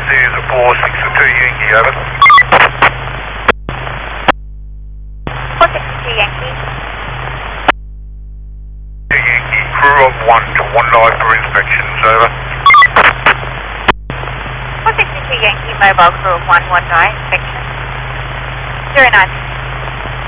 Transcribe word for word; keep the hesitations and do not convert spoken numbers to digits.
Sears at four six two Yankee, over. four six two Yankee. Yankee, crew of one to one nine for inspections, over. four six two Yankee, mobile crew of one, one nine, inspection. zero nine.